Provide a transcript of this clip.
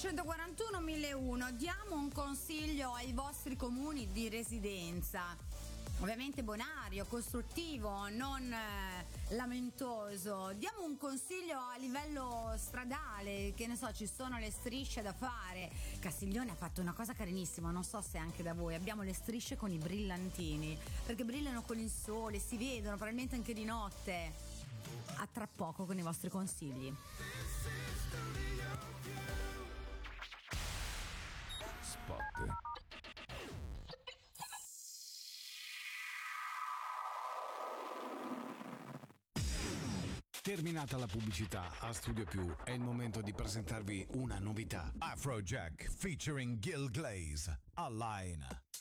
841 1001, diamo un consiglio ai vostri comuni di residenza, ovviamente bonario, costruttivo, non lamentoso. Diamo un consiglio a livello stradale, che ne so, ci sono le strisce da fare. Castiglione ha fatto una cosa carinissima, non so se anche da voi, abbiamo le strisce con i brillantini, perché brillano con il sole, si vedono probabilmente anche di notte. A tra poco con i vostri consigli. Spot. Terminata la pubblicità, a Studio Più è il momento di presentarvi una novità. Afrojack featuring Gil Glaze, Align.